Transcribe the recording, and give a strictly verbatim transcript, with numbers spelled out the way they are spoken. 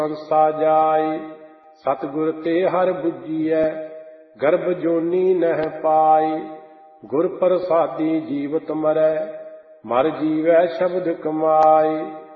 ਸੰਸਾ ਜਾਇ। ਸਤਿਗੁਰ ਤੇ ਹਰਿ ਬੁੱਝੀਐ ਗਰਭ ਜੋਨੀ ਨਹਿ ਪਾਈ। ਗੁਰ ਪ੍ਰਸਾਦੀ ਜੀਵਤ ਮਰੈ ਮਰ ਜੀਵੈ ਸ਼ਬਦ ਕਮਾਈ।